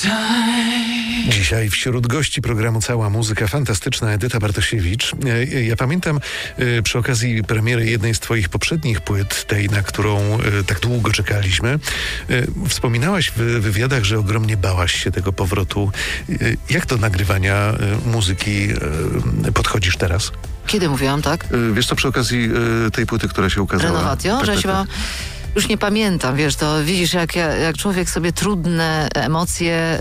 Dzisiaj wśród gości programu Cała Muzyka fantastyczna Edyta Bartosiewicz. Ja pamiętam przy okazji premiery jednej z twoich poprzednich płyt, tej, na którą tak długo czekaliśmy, wspominałaś w wywiadach, że ogromnie bałaś się tego powrotu. Jak do nagrywania muzyki podchodzisz teraz? Kiedy mówiłam, tak? Wiesz co, przy okazji tej płyty, która się ukazała. Renovation? Tak, że tak, się ma... Już nie pamiętam, wiesz, to widzisz, jak człowiek sobie trudne emocje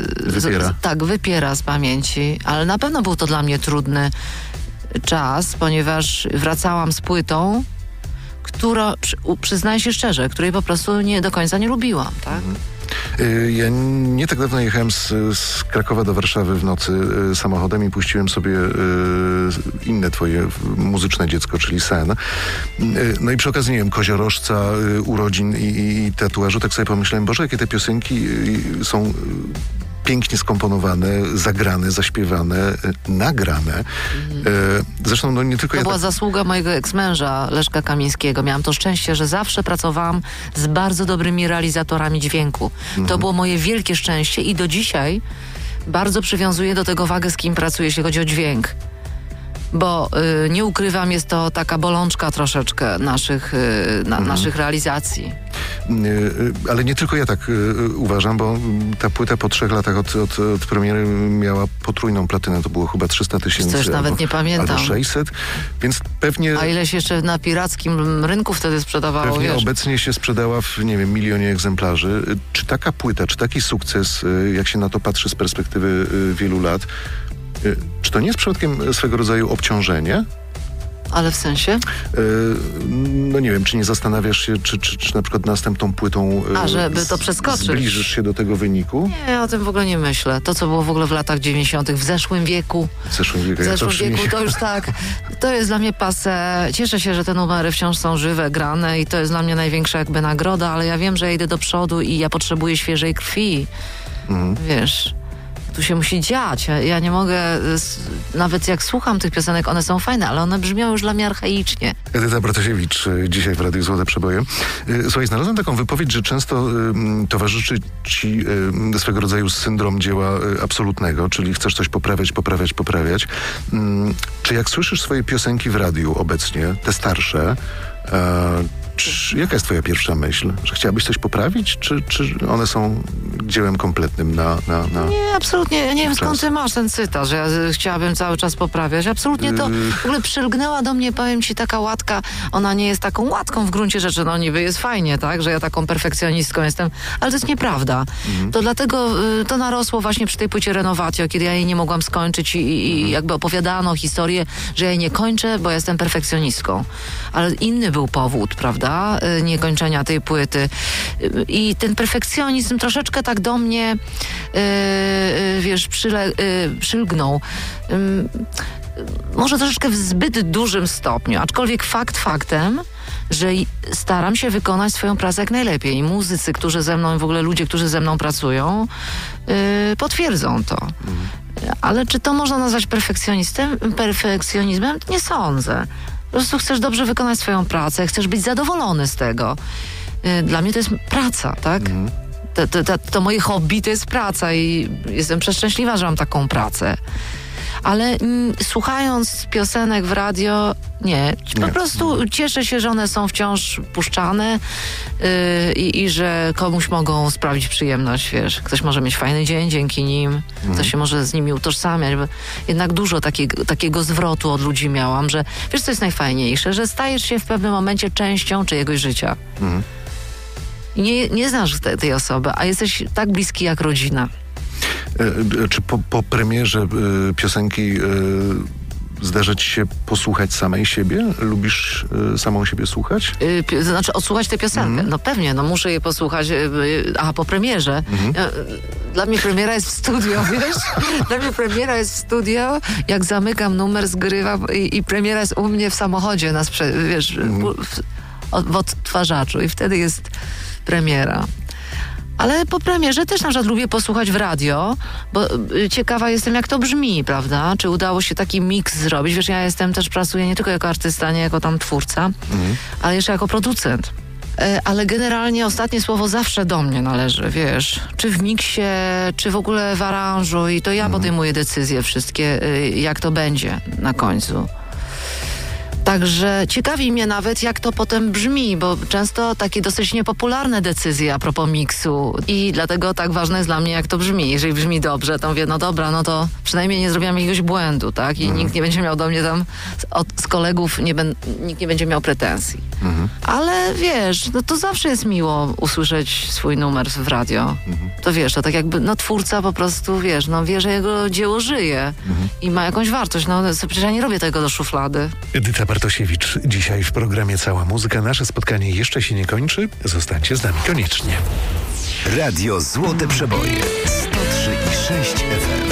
wypiera z pamięci, ale na pewno był to dla mnie trudny czas, ponieważ wracałam z płytą, która, przyznaję się szczerze, której po prostu nie do końca nie lubiłam, tak? Ja nie tak dawno jechałem z Krakowa do Warszawy w nocy samochodem i puściłem sobie inne twoje muzyczne dziecko, czyli Sen. No i przy okazji, nie wiem, koziorożca, urodzin i tatuażu, tak sobie pomyślałem, Boże, jakie te piosenki są pięknie skomponowane, zagrane, zaśpiewane, nagrane. Zresztą no nie tylko to była zasługa mojego eksmęża, Leszka Kamińskiego. Miałam to szczęście, że zawsze pracowałam z bardzo dobrymi realizatorami dźwięku. To było moje wielkie szczęście i do dzisiaj bardzo przywiązuję do tego wagę, z kim pracuję, jeśli chodzi o dźwięk. Bo nie ukrywam, jest to taka bolączka troszeczkę naszych realizacji. Ale nie tylko ja tak uważam, bo ta płyta po 3 latach od premiery miała potrójną platynę. To było chyba 300 000. To już nawet nie pamiętam. Albo 600, więc pewnie... A ile się jeszcze na pirackim rynku wtedy sprzedawało, pewnie wiesz? Obecnie się sprzedała w, nie wiem, 1 milionie egzemplarzy. Czy taka płyta, czy taki sukces, jak się na to patrzy z perspektywy wielu lat, czy to nie jest przypadkiem swego rodzaju obciążenie? Ale w sensie? No nie wiem, czy nie zastanawiasz się, czy na przykład następną płytą żeby to przeskoczyć. Zbliżysz się do tego wyniku? Nie, ja o tym w ogóle nie myślę. To, co było w ogóle w latach 90., w zeszłym wieku. W zeszłym wieku to już tak. To jest dla mnie passé. Cieszę się, że te numery wciąż są żywe, grane i to jest dla mnie największa jakby nagroda, ale ja wiem, że ja idę do przodu i ja potrzebuję świeżej krwi. Wiesz... Tu się musi dziać. Ja nie mogę, nawet jak słucham tych piosenek, one są fajne, ale one brzmią już dla mnie archaicznie. Edyta Bartosiewicz dzisiaj w Radiu Złote Przeboje. Słuchaj, znalazłem taką wypowiedź, że często towarzyszy ci swego rodzaju syndrom dzieła absolutnego, czyli chcesz coś poprawiać. Czy jak słyszysz swoje piosenki w radiu obecnie, te starsze, jaka jest twoja pierwsza myśl? Że chciałabyś coś poprawić? Czy one są dziełem kompletnym na Nie, absolutnie. Ja nie wiem, czas? skąd ty masz ten cytat, że ja chciałabym cały czas poprawiać. Absolutnie to w ogóle przylgnęła do mnie, powiem ci, taka łatka. Ona nie jest taką łatką w gruncie rzeczy. No niby jest fajnie, tak? Że ja taką perfekcjonistką jestem. Ale to jest nieprawda. To dlatego to narosło właśnie przy tej płycie Renovation, kiedy ja jej nie mogłam skończyć i jakby opowiadano historię, że ja jej nie kończę, bo ja jestem perfekcjonistką. Ale inny był powód, prawda? Niekończenia tej płyty. I ten perfekcjonizm troszeczkę tak do mnie wiesz, przylgnął. Może troszeczkę w zbyt dużym stopniu, aczkolwiek faktem, że staram się wykonać swoją pracę jak najlepiej. I muzycy, którzy ze mną, w ogóle ludzie, którzy ze mną pracują, potwierdzą to. Ale czy to można nazwać perfekcjonizmem? Nie sądzę. Po prostu chcesz dobrze wykonać swoją pracę, chcesz być zadowolony z tego. Dla mnie to jest praca, tak? To moje hobby to jest praca i jestem przeszczęśliwa, że mam taką pracę. Ale słuchając piosenek w radio, po prostu cieszę się, że one są wciąż puszczane i że komuś mogą sprawić przyjemność, wiesz. Ktoś może mieć fajny dzień dzięki nim, ktoś się może z nimi utożsamiać, bo jednak dużo takiego zwrotu od ludzi miałam, że wiesz, co jest najfajniejsze, że stajesz się w pewnym momencie częścią czyjegoś życia. I nie znasz tej osoby, a jesteś tak bliski jak rodzina. Czy po premierze piosenki zdarza ci się posłuchać samej siebie? Lubisz samą siebie słuchać? Znaczy odsłuchać tę piosenkę? No pewnie, muszę je posłuchać. Po premierze. Dla mnie premiera jest w studio, wiesz? Dla mnie premiera jest w studio, jak zamykam numer, zgrywam i premiera jest u mnie w samochodzie, wiesz, w odtwarzaczu i wtedy jest premiera. Ale po premierze też na przykład lubię posłuchać w radio, bo ciekawa jestem, jak to brzmi, prawda? Czy udało się taki miks zrobić? Wiesz, ja pracuję nie tylko jako artysta, nie jako tam twórca, ale jeszcze jako producent. Ale generalnie ostatnie słowo zawsze do mnie należy, wiesz. Czy w miksie, czy w ogóle w aranżu i to ja podejmuję decyzje wszystkie, jak to będzie na końcu. Także ciekawi mnie nawet, jak to potem brzmi, bo często takie dosyć niepopularne decyzje a propos miksu i dlatego tak ważne jest dla mnie, jak to brzmi. Jeżeli brzmi dobrze, to mówię, no dobra, no to przynajmniej nie zrobiłam jakiegoś błędu, tak? I nikt nie będzie miał do mnie tam, z kolegów nikt nie będzie miał pretensji. Ale wiesz, no to zawsze jest miło usłyszeć swój numer w radio. To wiesz, to tak jakby, no twórca po prostu, wiesz, no wie, że jego dzieło żyje i ma jakąś wartość. No przecież ja nie robię tego do szuflady. Edyta Bartosiewicz dzisiaj w programie Cała Muzyka. Nasze spotkanie jeszcze się nie kończy. Zostańcie z nami koniecznie. Radio Złote Przeboje 103,6 FM.